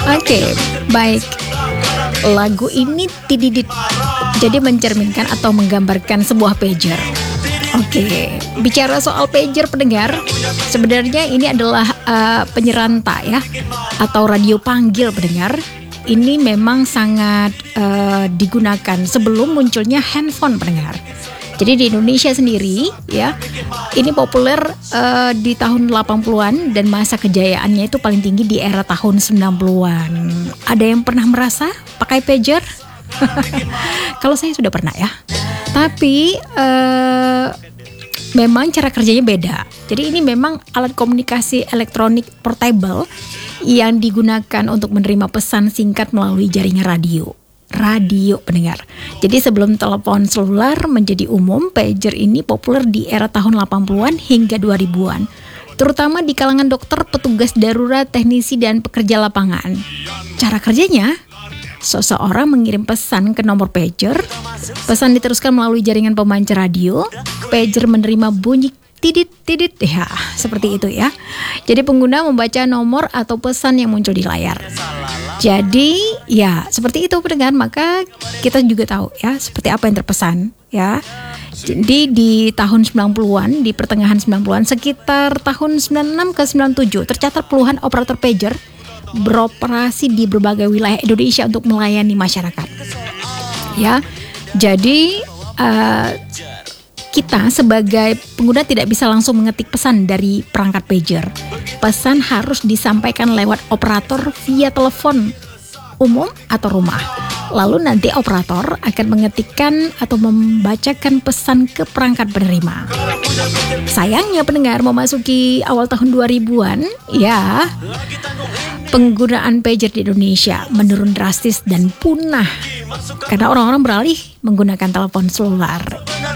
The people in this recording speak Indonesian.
Oke, baik. Lagu ini tididit, jadi mencerminkan atau menggambarkan sebuah pager. Oke, bicara soal pager pendengar, sebenarnya ini adalah penyeranta ya, atau radio panggil pendengar. Ini memang sangat digunakan sebelum munculnya handphone pendengar. Jadi di Indonesia sendiri ya, ini populer di tahun 80-an dan masa kejayaannya itu paling tinggi di era tahun 90-an. Ada yang pernah merasa pakai pager? Kalau saya sudah pernah ya. Tapi memang cara kerjanya beda. Jadi ini memang alat komunikasi elektronik portable yang digunakan untuk menerima pesan singkat melalui jaringan radio pendengar. Jadi sebelum telepon seluler menjadi umum, pager ini populer di era tahun 80-an hingga 2000-an. Terutama di kalangan dokter, petugas darurat, teknisi, dan pekerja lapangan. Cara kerjanya, seseorang mengirim pesan ke nomor pager, pesan diteruskan melalui jaringan pemancar radio, pager menerima bunyi tidit-tidit, ya seperti itu ya. Jadi pengguna membaca nomor atau pesan yang muncul di layar. Jadi ya seperti itu pendengar, maka kita juga tahu ya seperti apa yang terpesan ya. Jadi di tahun 90-an, di pertengahan 90-an, sekitar tahun 96 ke 97 tercatat puluhan operator pager beroperasi di berbagai wilayah Indonesia untuk melayani masyarakat. Ya, jadi kita sebagai pengguna tidak bisa langsung mengetik pesan dari perangkat pager. Pesan harus disampaikan lewat operator via telepon umum atau rumah. Lalu nanti operator akan mengetikkan atau membacakan pesan ke perangkat penerima. Sayangnya pendengar, memasuki awal tahun 2000-an, ya, penggunaan pager di Indonesia menurun drastis dan punah karena orang-orang beralih menggunakan telepon seluler.